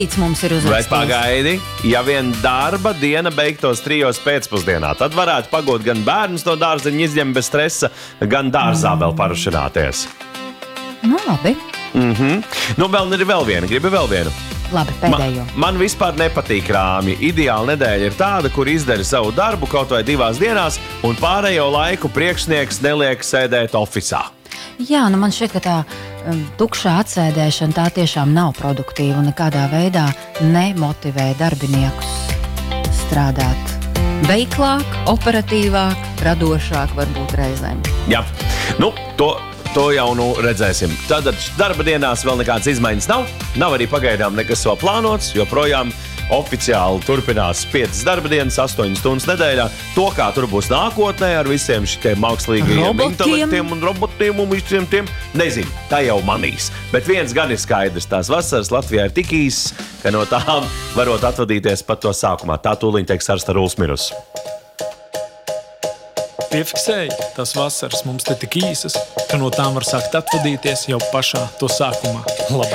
Mums ir Bet pagaidi, ja vien darba diena beigtos 3 pēcpusdienā, tad varētu pagot gan bērnus no dārzeņa izņemt bez stresa, gan dārzā vēl parušināties. Nu, labi. Nu, vēl viena, gribi vēl vienu. Labi, pēdējo. Man vispār nepatīk rāmji. Ideāla nedēļa ir tāda, kur izdara savu darbu kaut vai 2 dienās, un pārējo laiku priekšnieks neliek sēdēt ofisā. Jā, nu man šķiet, ka tā tukšā atsēdēšana tā tiešām nav produktīva un nekādā veidā nemotivē darbiniekus strādāt veiklāk, operatīvāk, radošāk varbūt reizēm. Jā, nu, to jau nu redzēsim. Tad darba dienās vēl nekādas izmaiņas nav. Nav arī pagaidām nekas vēl plānots, joprojām oficiāli turpinās 5 darba dienas, 8 stundas nedēļā. To, kā tur būs nākotnē ar visiem šitiem mākslīgajiem intelektiem un robotiem un visiem tiem, nezinu, tā jau manīs. Bet viens gan ir skaidrs, tās vasaras Latvijā ir tik īsas, ka no tām varot atvadīties pat to sākumā. Tā tūliņ teiks Arsta Rulsmirus. Piefiksēji, tās vasaras mums te tik īsas, ka no tām var sākt atvadīties jau pašā to sākumā. Labi.